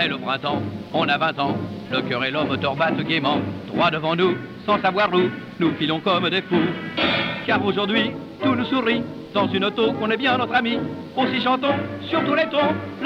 c'est le printemps, on a 20 ans, le cœur et le moteur battent gaiement, droit devant nous, sans savoir où, nous filons comme des fous. Car aujourd'hui, tout nous sourit, dans une auto qu'on est bien notre ami, aussi chantons sur tous les tons.